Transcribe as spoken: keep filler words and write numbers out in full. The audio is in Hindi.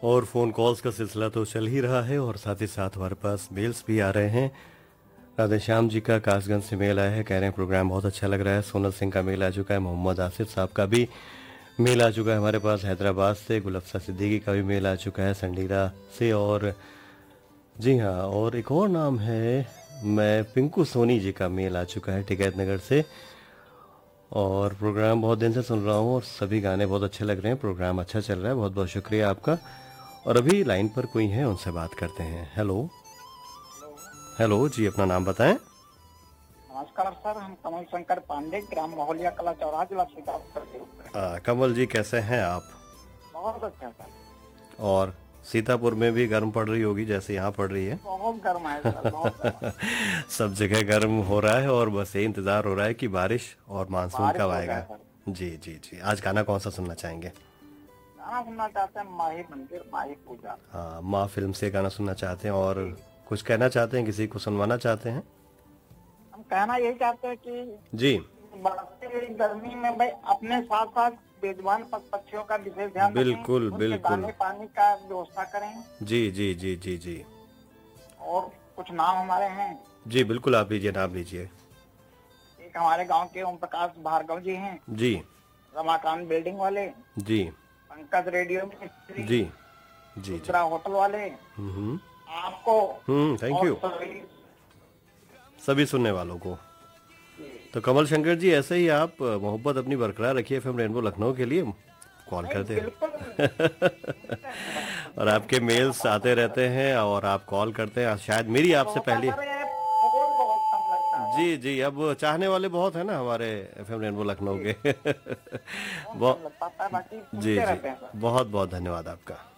और फ़ोन कॉल्स का सिलसिला तो चल ही रहा है और साथ ही साथ हमारे पास मेल्स भी आ रहे हैं। राधे श्याम जी का कासगंज से मेल आया है, कह रहे हैं प्रोग्राम बहुत अच्छा लग रहा है। सोनल सिंह का मेल आ चुका है, मोहम्मद आसिफ साहब का भी मेल आ चुका है हमारे पास हैदराबाद से, गुलफ्सा सिद्दीकी का भी मेल आ चुका है संडीला से। और जी हाँ, और एक और नाम है, मैं पिंकू सोनी जी का मेल आ चुका है टिकैत नगर से। और प्रोग्राम बहुत दिन से सुन रहा हूँ और सभी गाने बहुत अच्छे लग रहे हैं, प्रोग्राम अच्छा चल रहा है, बहुत बहुत शुक्रिया आपका। और अभी लाइन पर कोई है, उनसे बात करते हैं। हेलो हेलो जी, अपना नाम बताएं। नमस्कार सर, हम कमल शंकर पांडे, ग्राम मोहलिया कला चौराहा, जिला सीतापुर। आ, कमल जी कैसे हैं आप? बहुत अच्छा सर। और सीतापुर में भी गर्म पड़ रही होगी जैसे यहाँ पड़ रही है? बहुत गर्म है सर, बहुत गर्म है। सब जगह गर्म हो रहा है और बस यही इंतजार हो रहा है कि बारिश और मानसून बारिश कब हो आएगा। जाए सर। जी जी जी, आज गाना कौन सा सुनना चाहेंगे? गाना सुनना चाहते हैं माही मंदिर माही पूजा। हाँ, माँ फिल्म से गाना सुनना चाहते हैं और कुछ कहना चाहते हैं, किसी को सुनवाना चाहते हैं? हम कहना यही चाहते हैं कि जी बढ़ती हुई गर्मी में भाई अपने साथ साथ बेजुबान पशु पक्षियों का विशेष ध्यान रखें। बिल्कुल उनके बिल्कुल। दाने पानी का व्यवस्था करें। जी जी जी जी जी और कुछ नाम हमारे हैं। जी बिल्कुल, आप लीजिए, नाम लीजिए। एक हमारे गांव के ओम प्रकाश भार्गव जी हैं, जी रमाकांत बिल्डिंग वाले, जी पंकज रेडियो मिस्त्री, जी जी जी। दूसरा होटल वाले, हम्म आपको हम्म थैंक और यू सभी सभी सुनने वालों को। तो कमल शंकर जी, ऐसे ही आप अ, मोहब्बत अपनी बरकरार रखिए एफएम रेनबो लखनऊ के लिए, कॉल करते बिल्कुल। हैं। और आपके मेल्स आते रहते हैं और आप कॉल करते हैं, शायद मेरी आपसे पहली। सर ये फोन बहुत कम लगता है। जी जी, अब चाहने वाले बहुत है ना हमारे एफएम रेनबो लखनऊ के। फोन बहुत कम लग पाता है, बाकी जी सुनते जी, रहते हैं सर। बहुत बहुत धन्यवाद आपका।